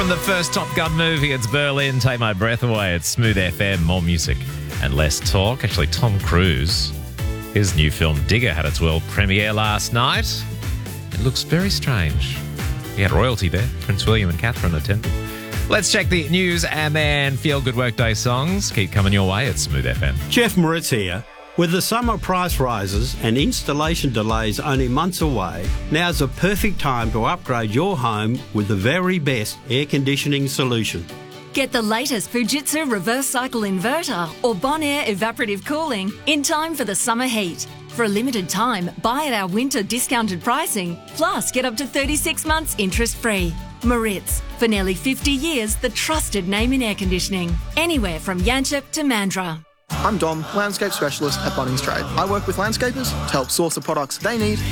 From the first Top Gun movie, it's Berlin, Take My Breath Away. It's Smooth FM, more music and less talk. Actually, Tom Cruise, his new film Digger had its world premiere last night. It looks very strange. He had royalty there. Prince William and Catherine attended. Let's check the news and then Feel Good Workday songs. Keep coming your way at Smooth FM. Jeff Moritz here. With the summer price rises and installation delays only months away, now's the perfect time to upgrade your home with the very best air conditioning solution. Get the latest Fujitsu reverse cycle inverter or Bonaire evaporative cooling in time for the summer heat. For a limited time, buy at our winter discounted pricing, plus get up to 36 months interest-free. Moritz, for nearly 50 years, the trusted name in air conditioning. Anywhere from Yanchep to Mandurah. I'm Dom, landscape specialist at Bunnings Trade. I work with landscapers to help source the products they need